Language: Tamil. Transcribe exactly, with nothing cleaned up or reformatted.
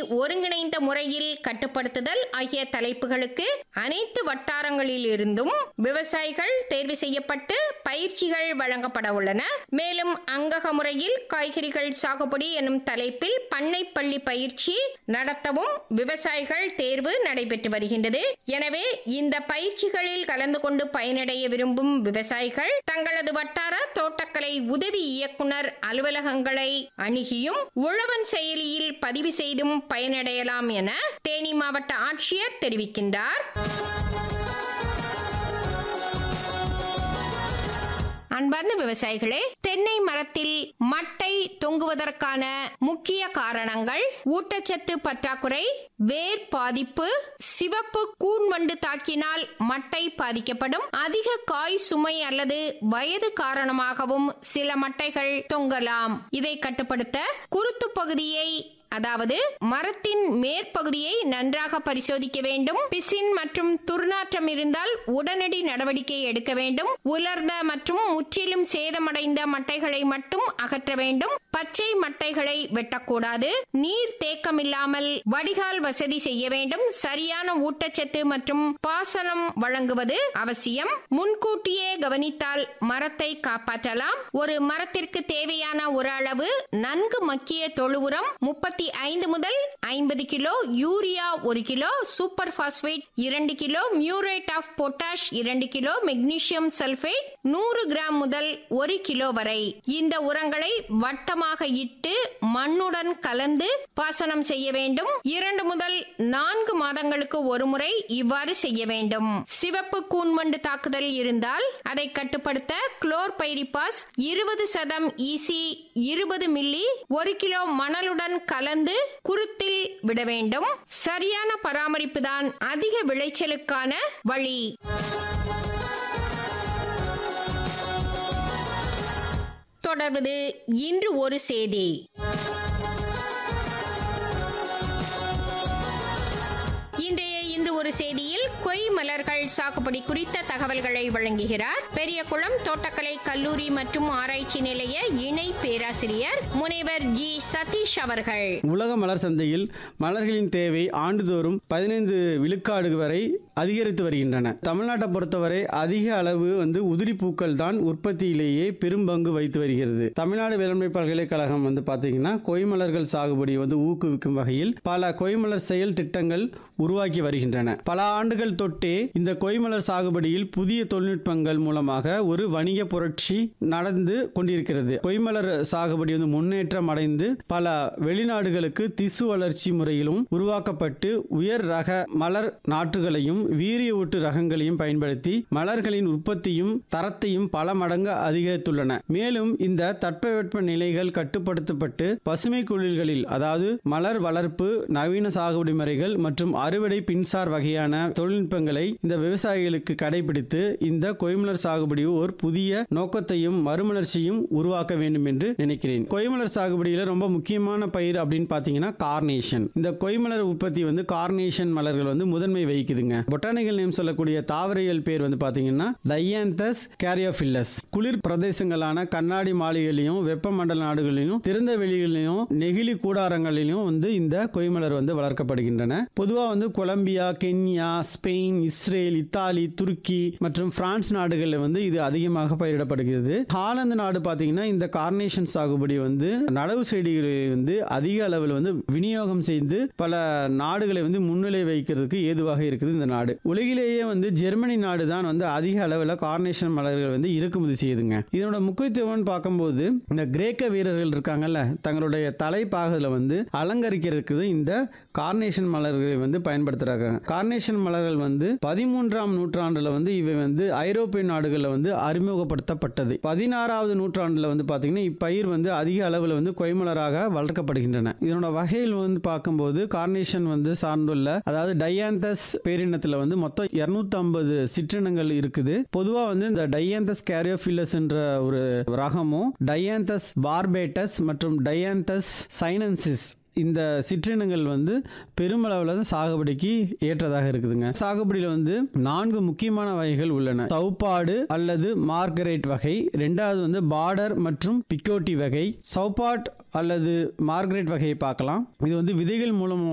ஒருங்கிணைந்த முறையில் கட்டுப்படுத்துதல் ஆகிய தலைப்புகளுக்கு அனைத்து வட்டாரங்களில் இருந்தும் விவசாயிகள் தேர்வு செய்யப்பட்டு பயிற்சிகள் வழங்கப்பட உள்ளன. மேலும் அங்கக முறையில் காய்கறிகள் சாகுபடி எனும் தலைப்பில் பண்ணை பள்ளி பயிற்சி நடத்தவும் விவசாயிகள் தேர்வு நடைபெற்று வருகின்றது. எனவே இந்த பயிற்சிகளில் கலந்து கொண்டு பயனடைய விரும்பும் விவசாயிகள் தங்களது வட்டார தோட்டக்கலை உதவி இயக்குனர் அலுவலகங்களை அணுகியும் உழவன் செயலியில் பதிவு செய்தும் பயனடையலாம் என தேனி மாவட்ட ஆட்சியர் தெரிவிக்கின்றார். அன்பார்ந்த விவசாயிகளே, தென்னை மரத்தில் மட்டை தொங்குவதற்கான முக்கிய காரணங்கள் ஊட்டச்சத்து பற்றாக்குறை, வேர் பாதிப்பு, சிவப்பு கூன்வண்டு தாக்கினால் மட்டை பாதிக்கப்படும், அதிக காய் சுமை அல்லது வயது காரணமாகவும் சில மட்டைகள் தொங்கலாம். இதை கட்டுப்படுத்த குருத்து பகுதியை அதாவது மரத்தின் மேற்பகுதியை நன்றாக பரிசோதிக்க வேண்டும். பிசின் மற்றும் துர்நாற்றம் இருந்தால் உடனடி நடவடிக்கை எடுக்க வேண்டும். உலர்ந்த மற்றும் முற்றிலும் சேதமடைந்த மட்டைகளை மட்டும் அகற்ற வேண்டும். பச்சை மட்டைகளை வெட்டக்கூடாது. நீர் தேக்கமில்லாமல் வடிகால் வசதி செய்ய வேண்டும். சரியான ஊட்டச்சத்து மற்றும் பாசனம் வழங்குவது அவசியம். முன்கூட்டியே கவனித்தால் மரத்தை காப்பாற்றலாம். ஒரு மரத்திற்கு தேவையான ஒரு அளவு நன்கு மக்கிய தொழு உரம் முப்பத்தி ஐந்து முதல் ஐம்பது கிலோ, யூரியா ஒரு கிலோ, சூப்பர் பாஸ்பேட் இரண்டு கிலோ, மியூரேட் ஆஃப் பொட்டாஷ் இரண்டு கிலோ, மெக்னீசியம் சல்பேட் நூறு கிராம் முதல் ஒரு கிலோ வரை இந்த உரங்களை வட்டமாக இட்டு மண்ணுடன் கலந்து பாசனம் செய்ய வேண்டும். இரண்டு முதல் நான்கு மாதங்களுக்கு ஒரு முறை இவ்வாறு செய்ய வேண்டும். சிவப்பு கூன்வண்டு தாக்குதல் இருந்தால் அதை கட்டுப்படுத்த குளோர்பைரிபாஸ் இருபது சதம் ஈசி இருபது மில்லி ஒரு கிலோ மணலுடன் கலந்து குருத்தில் விட வேண்டும். சரியான பராமரிப்பு தான் அதிக விளைச்சலுக்கான வழி. தொடர்வது இன்று ஒரு செய்தி. இன்றைய இன்று ஒரு செய்தியில் கொய் மலர்கள் சாகுபடி குறித்த தகவல்களை வழங்குகிறார் பெரியகுளம் தோட்டக்கலை கல்லூரி மற்றும் ஆராய்ச்சி நிலைய இணை பேராசிரியர் முனைவர் ஜி சதீஷ் அவர்கள். உலக மலர் சந்தையில் மலர்களின் தேவை ஆண்டுதோறும் பதினைந்து விழுக்காடு வரை அதிகரித்து வருகின்றன. தமிழ்நாட்டை பொறுத்தவரை அதிக அளவு வந்து உதிரி பூக்கள் தான் உற்பத்தியிலேயே பெரும் பங்கு வைத்து வருகிறது. தமிழ்நாடு வேளாண்மை பல்கலைக்கழகம் வந்து பார்த்தீங்கன்னா கொய்மலர்கள் சாகுபடி வந்து ஊக்குவிக்கும் வகையில் பல கொய்மலர் செயல் திட்டங்கள் உருவாக்கி வருகின்றன. பல ஆண்டுகள் தொட்டே இந்த கொய்மலர் சாகுபடியில் புதிய தொழில்நுட்பங்கள் மூலமாக ஒரு வணிக புரட்சி நடந்து கொண்டிருக்கிறது. கொய்மலர் சாகுபடி வந்து முன்னேற்றம் அடைந்து பல வெளிநாடுகளுக்கு திசு வளர்ச்சி முறையிலும் உருவாக்கப்பட்டு உயர் ரக மலர் நாற்றுகளையும் வீரிய ஊட்டு ரகங்களையும் பயன்படுத்தி மலர்களின் உற்பத்தியும் தரத்தையும் பல மடங்கு அதிகரித்துள்ளன. மேலும் இந்த தட்பவெட்ப நிலைகள் கட்டுப்படுத்தப்பட்டு பசுமை குளிர்களில் அதாவது மலர் வளர்ப்பு, நவீன சாகுபடி முறைகள் மற்றும் அறுவடை பின்சார் வகையான தொழில்நுட்பங்களை இந்த விவசாயிகளுக்கு கடைபிடித்து இந்த கொய்மலர் சாகுபடி ஒரு புதிய நோக்கத்தையும் மறுமலர்ச்சியும் உருவாக்க வேண்டும் என்று நினைக்கிறேன். கொய்மலர் சாகுபடியில் ரொம்ப முக்கியமான பயிர் அப்படின்னு பார்த்தீங்கன்னா கார்னேஷன். இந்த கொய்மலர் உற்பத்தி வந்து கார்னேஷன் மலர்கள் வந்து முதன்மை வகிக்குதுங்க. பொட்டானிக்கல் நேம் சொல்லக்கூடிய தாவரியல் பேர் வந்து பார்த்தீங்கன்னா டையாந்தஸ் கேரியோபில்லஸ். குளிர் பிரதேசங்களான கண்ணாடி மாளிகைகளிலும் வெப்பமண்டல நாடுகளிலும் திறந்த வெளிகளிலும் நெகிழி கூடாரங்களிலும் வந்து இந்த கொய்மலர் வந்து வளர்க்கப்படுகின்றன. பொதுவாக வந்து Colombia, Kenya, Spain, Israel, Italy, துருக்கி மற்றும் பிரான்ஸ் நாடுகளில் வந்து இது அதிகமாக பயிரிடப்படுகிறது. ஹாலந்து நாடு பார்த்தீங்கன்னா இந்த கார்னேஷன் சாகுபடி வந்து நடவு செடிகளை வந்து அதிக அளவில் வந்து விநியோகம் செய்து பல நாடுகளை வந்து முன்னிலை வைக்கிறதுக்கு ஏதுவாக இருக்குது இந்த நாடு. உலகிலேயே வந்து ஜெர்மனி நாடு தான் வந்து அதிக அளவில் கார்னேஷன் மலர்கள் வந்து இறக்குமதி செய்யுதுங்க. இதனோட முக்கியத்துவம் பார்க்கும்போது இந்த கிரேக்க வீரர்கள் இருக்காங்கல்ல, தங்களுடைய தலைப்பாகல வந்து அலங்கரிக்கிறதுக்கு இந்த கார்னேஷன் மலர்களை வந்து பயன்படுத்துறாங்க. கார்னேஷன் மலர்கள் வந்து பதிமூன்றாம் நூற்றாண்டுல வந்து இவை வந்து ஐரோப்பிய நாடுகளில் வந்து அறிமுகப்படுத்தப்பட்டது. பதினாறாவது நூற்றாண்டுல வந்து பாத்தீங்கன்னா இப்பயிர் வந்து அதிக அளவில் வந்து கொய்மலராக வளர்க்கப்படுகின்றன. இதனோட வகையில் வந்து பார்க்கும்போது கார்னேஷன் வந்து சார்ந்துள்ள அதாவது டையாந்தஸ் பேரினத்தில் வந்து மொத்தம் இருநூத்தி ஐம்பது சிற்றினங்கள் இருக்குது. பொதுவாக வந்து இந்த டையாந்தஸ் கேரியோபில்லஸ் என்ற ஒரு ரகமும் டையாந்தஸ் பார்பேட்டஸ் மற்றும் டையாந்தஸ் சைனன்சிஸ் இந்த சிற்றினங்கள் வந்து பெருமளவில் சாகுபடிக்கு ஏற்றதாக இருக்குதுங்க. சாகுபடியில் வந்து நான்கு முக்கியமான வகைகள் உள்ளன. சவுப்பாடு அல்லது மார்கரேட் வகை, ரெண்டாவது வந்து பார்டர் மற்றும் பிக்கோட்டி வகை. சவுப்பாட் அல்லது மார்கரேட் வகையை பார்க்கலாம். இது வந்து விதைகள் மூலம்